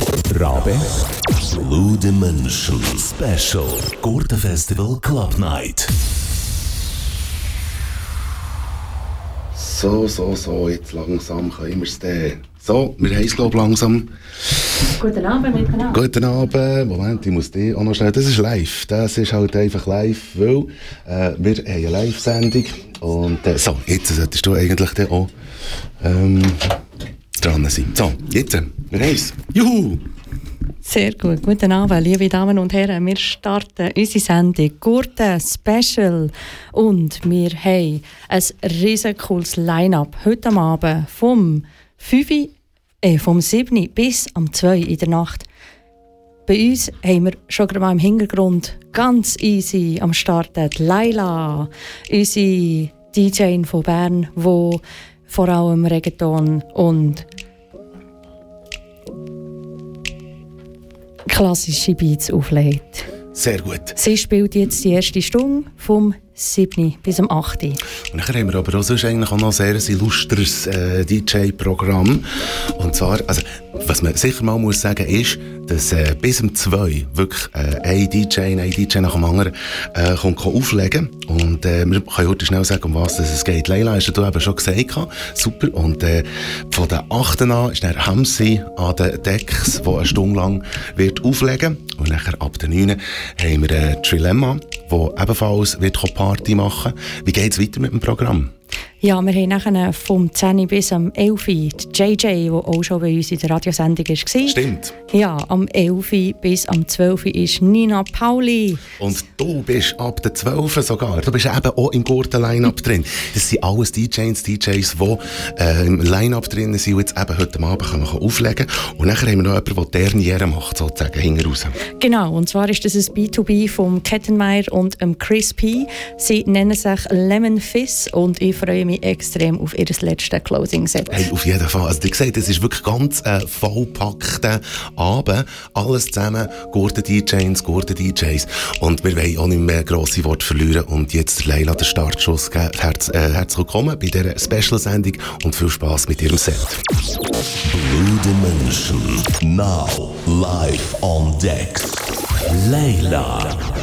Rabe, Blue Dimension Special Gurtenfestival Club Night. So, jetzt langsam können wir es dann. So, wir haben es, glaube ich, langsam. Guten Abend miteinander. Guten Abend. Moment, ich muss die auch noch schnell. Das ist live. Das ist halt einfach live, weil wir haben eine Live-Sendung. Und so, jetzt solltest du eigentlich dann auch dran sein. So, jetzt, wir haben es. Juhu! Sehr gut. Guten Abend, liebe Damen und Herren. Wir starten unsere Sendung Gurten Special und wir haben ein riesen cooles Line-Up heute Abend vom 7 bis am 2 in der Nacht. Bei uns haben wir schon gerade mal im Hintergrund ganz easy am Start die Laila, unsere DJ von Bern, die vor allem Reggaeton und klassische Beats auflegt. Sehr gut. Sie spielt jetzt die erste Stunde vom 7 bis am 8. Und dann haben wir aber auch sonst eigentlich auch noch ein sehr illustres DJ-Programm. Und zwar, also, was man sicher mal muss sagen ist, dass bis um 2 wirklich ein DJ nach dem anderen kommt auflegen. Und wir können heute schnell sagen, um was es geht. Leila, hast du eben schon gesagt. Super. Und von den 8 an ist dann Hamsi an den Decks, der eine Stunde lang wird auflegen. Und nachher ab den 9 haben wir Trilemma, der ebenfalls wird Party machen. Wie geht es weiter mit dem Programm? Ja, wir haben nachher vom 10 bis am 11 die JJ, die auch schon bei uns in der Radiosendung war. Stimmt. Ja, am 11 bis am 12 ist Nina Pauli. Und du bist ab der 12 sogar. Du bist eben auch im Gurten-Line-Up drin. Das sind alles DJs, die im Line-Up drin sind und jetzt eben heute Abend können wir auflegen. Und nachher haben wir noch jemanden, der Derniere macht, sozusagen, hinten raus. Genau, und zwar ist das ein B2B vom Kettenmeier und Chris P. Sie nennen sich Lemon Fizz und ich freue mich extrem auf ihr letztes Closing-Set. Hey, auf jeden Fall. Also, ihr seht, es ist wirklich ganz vollpackter Abend. Alles zusammen, Gurten-DJs, Gurten-DJs. Und wir wollen auch nicht mehr grosse Worte verlieren und jetzt Leila den Startschuss geben. Herzlich willkommen bei dieser Special-Sendung und viel Spass mit ihrem Set. Blue Dimension, now live on decks. Leila.